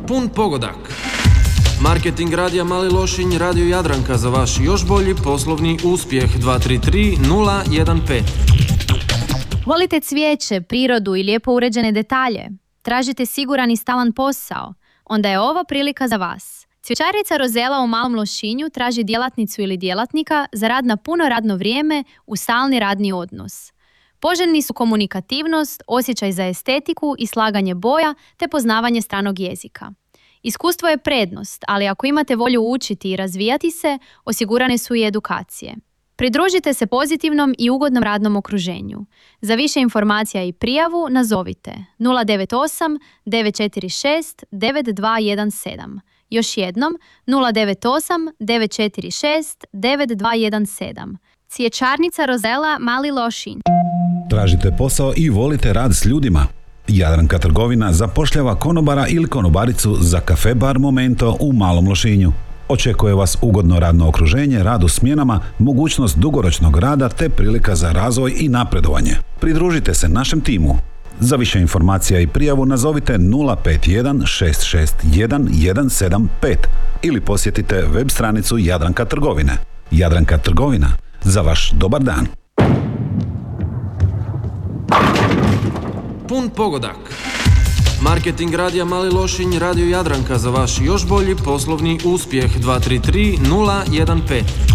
Pun pogodak. Marketing radija Mali Lošinj, Radio Jadranka za vaš još bolji poslovni uspjeh. 233 015. Volite cvijeće, prirodu i lijepo uređene detalje? Tražite siguran i stalan posao? Onda je ovo prilika za vas. Cvjećarnica Rozela u Malom Lošinju traži djelatnicu ili djelatnika za rad na puno radno vrijeme u stalni radni odnos. Poželjni su komunikativnost, osjećaj za estetiku i slaganje boja te poznavanje stranog jezika. Iskustvo je prednost, ali ako imate volju učiti i razvijati se, osigurane su i edukacije. Pridružite se pozitivnom i ugodnom radnom okruženju. Za više informacija i prijavu nazovite 098 946 9217. Još jednom 098 946 9217. Cvjećarnica Rozela, Mali Lošinj. Tražite posao i volite rad s ljudima? Jadranka trgovina zapošljava konobara ili konobaricu za kafe bar Momento u Malom Lošinju. Očekuje vas ugodno radno okruženje, rad u smjenama, mogućnost dugoročnog rada te prilika za razvoj i napredovanje. Pridružite se našem timu. Za više informacija i prijavu nazovite 051 661 175 ili posjetite web stranicu Jadranka trgovine. Jadranka trgovina, za vaš dobar dan. Pun pogodak. Marketing radija Mali Lošinj, Radio Jadranka za vaš još bolji poslovni uspjeh. 233 015.